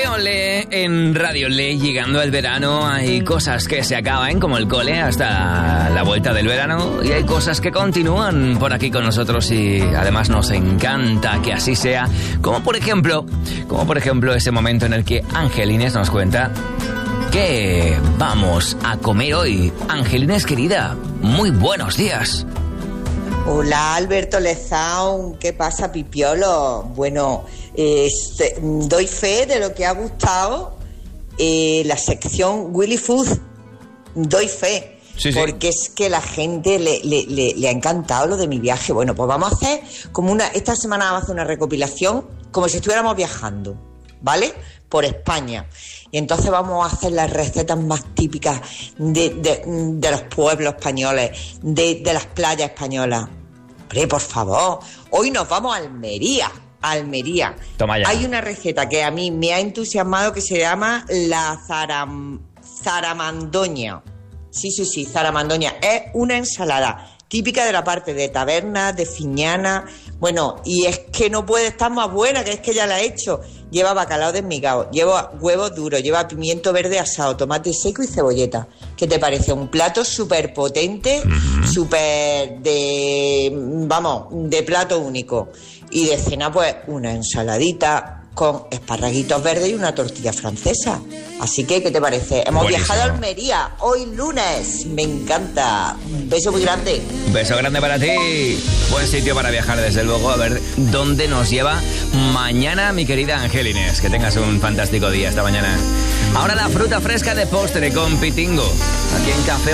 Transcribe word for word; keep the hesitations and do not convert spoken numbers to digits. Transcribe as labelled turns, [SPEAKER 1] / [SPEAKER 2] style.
[SPEAKER 1] Ole en Radio Le, llegando el verano, hay cosas que se acaban, como el cole, hasta la vuelta del verano, y hay cosas que continúan por aquí con nosotros y además nos encanta que así sea, como por ejemplo, como por ejemplo ese momento en el que Angelines nos cuenta ¿qué vamos a comer hoy? Angelines querida, muy buenos días.
[SPEAKER 2] Hola Alberto Lezaun, ¿qué pasa Pipiolo? Bueno, este, doy fe de lo que ha gustado eh, la sección Willy Food, doy fe, sí, sí. Porque es que la gente le, le, le, le ha encantado lo de mi viaje. Bueno, pues vamos a hacer como una, esta semana vamos a hacer una recopilación como si estuviéramos viajando, ¿vale? Por España. Y entonces vamos a hacer las recetas más típicas de, de, de los pueblos españoles, de, de las playas españolas. Hombre, por favor, hoy nos vamos a Almería. Almería.
[SPEAKER 1] Toma ya.
[SPEAKER 2] Hay una receta que a mí me ha entusiasmado que se llama la zaram, zaramandoña. Sí, sí, sí, zaramandoña. Es una ensalada típica de la parte de Taberna, de Fiñana. Bueno, y es que no puede estar más buena, que es que ya la he hecho. Lleva bacalao desmigado, lleva huevos duros, lleva pimiento verde asado, tomate seco y cebolleta. ¿Qué te parece? Un plato súper potente, uh-huh. súper de, vamos, de plato único. Y de cena, pues, una ensaladita con esparraguitos verdes y una tortilla francesa. Así que, ¿qué te parece? Hemos Buenísimo. viajado a Almería, hoy lunes. Me encanta. Un beso muy grande.
[SPEAKER 1] Un beso grande para ti. Buen sitio para viajar, desde luego. A ver dónde nos lleva mañana, mi querida Angelines. Que tengas un fantástico día esta mañana. Ahora la fruta fresca de postre con Pitingo. Aquí en Café